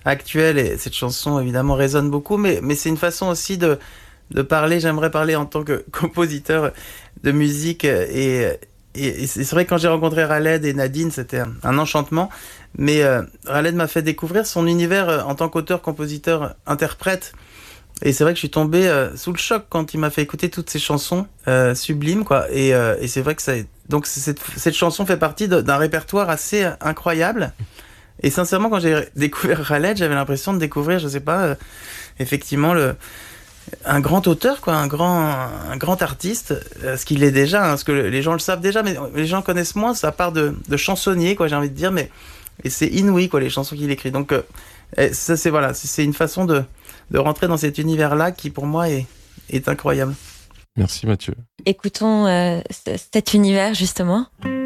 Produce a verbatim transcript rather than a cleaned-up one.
actuelle et cette chanson évidemment résonne beaucoup, mais, mais c'est une façon aussi de, de parler, j'aimerais parler en tant que compositeur de musique et, et, et c'est vrai que quand j'ai rencontré Raled et Nadine, c'était un, un enchantement, mais euh, Raled m'a fait découvrir son univers euh, en tant qu'auteur, compositeur, interprète. Et c'est vrai que je suis tombé euh, sous le choc quand il m'a fait écouter toutes ces chansons euh, sublimes, quoi. Et, euh, et c'est vrai que ça, donc cette, cette chanson fait partie de, d'un répertoire assez euh, incroyable. Et sincèrement, quand j'ai découvert Khaled, j'avais l'impression de découvrir, je sais pas, euh, effectivement le un grand auteur, quoi, un grand un grand artiste, euh, ce qu'il est déjà, hein, parce que les gens le savent déjà, mais les gens connaissent moins sa part de, de chansonnier, quoi. J'ai envie de dire, mais et c'est inouï, quoi, les chansons qu'il écrit. Donc euh, ça, c'est voilà, c'est une façon de de rentrer dans cet univers-là qui, pour moi, est, est incroyable. Merci Mathieu. Écoutons euh, cet univers, justement.